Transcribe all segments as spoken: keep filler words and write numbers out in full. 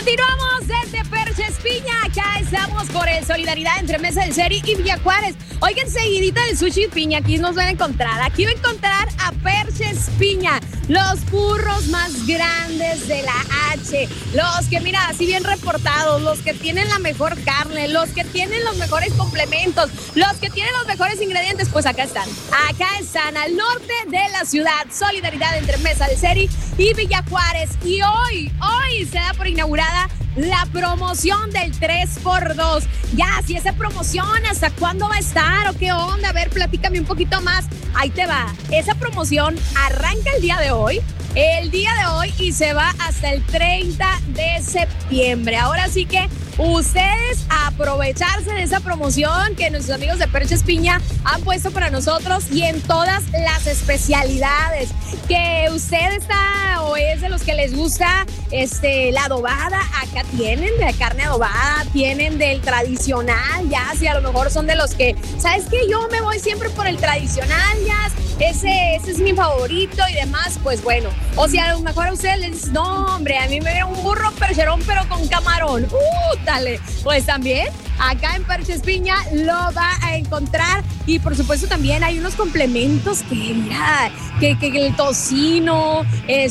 Continuamos desde Perches Piña. Acá estamos por el Solidaridad entre Mesa del Ceri y Villa Juárez. Oigan, seguidita del Sushi Piña, aquí nos van a encontrar. Aquí va a encontrar a Perches Piña, los burros más grandes de la H. Los que, mira, así bien reportados, los que tienen la mejor carne, los que tienen los mejores complementos, los que tienen los mejores ingredientes, pues acá están. Acá están, al norte de la ciudad. Solidaridad entre Mesa del Ceri y Villa Juárez. Y hoy, hoy se da por inaugurada la promoción del tres por dos. Ya, si esa promoción, ¿hasta cuándo va a estar o qué onda? A ver, platícame un poquito más. Ahí te va. Esa promoción arranca el día de hoy, el día de hoy y se va hasta el treinta de septiembre. Ahora sí que ustedes a aprovecharse de esa promoción que nuestros amigos de Perches Piña han puesto para nosotros y en todas las especialidades. Que usted está o es de los que les gusta este, la adobada, acá tienen de carne adobada, tienen del tradicional, ya, si a lo mejor son de los que, ¿sabes qué? Yo me voy siempre por el tradicional, ya, ese, ese es mi favorito y demás, pues bueno. O si a lo mejor a ustedes les dicen, no, hombre, a mí me viene un burro percherón pero con camarón, ¡uh, dale! Pues también acá en Perches Piña lo va a encontrar y por supuesto también hay unos complementos que, mira, que, que el tocino,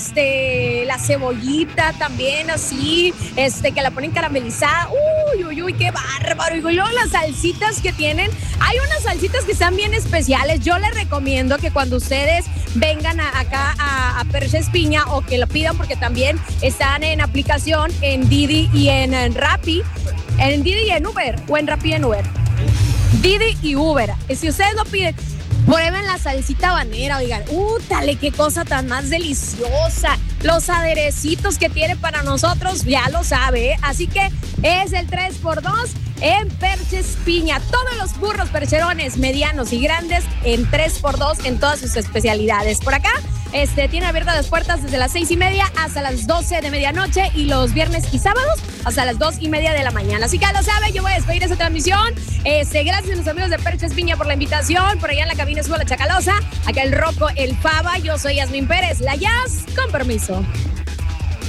este, la cebollita también así, este, que la ponen caramelizada, uy, uy, uy, qué bárbaro. Y luego las salsitas que tienen, hay unas salsitas que están bien especiales. Yo les recomiendo que cuando ustedes vengan a, acá a, a Perches Piña o que lo pidan porque también están en aplicación en Didi y en, en Rappi, en Didi y en Uber, o en Rappi y en Uber. Didi y Uber. Y si ustedes lo piden, prueben la salsita habanera, oigan, ¡uh, dale, qué cosa tan más deliciosa! Los aderecitos que tiene para nosotros, ya lo sabe, ¿eh? Así que es el tres por dos en Perches Piña. Todos los burros percherones medianos y grandes en tres por dos en todas sus especialidades. Por acá, este, tiene abiertas las puertas desde las seis y media hasta las doce de medianoche y los viernes y sábados hasta las dos y media de la mañana. Así que ya lo sabe, yo voy a despedir esa transmisión. Este, gracias a los amigos de Perches Piña por la invitación. Por allá en la cabina estuvo la Chacalosa, acá el Rocco, el Fava. Yo soy Yasmín Pérez, la Jazz, con permiso.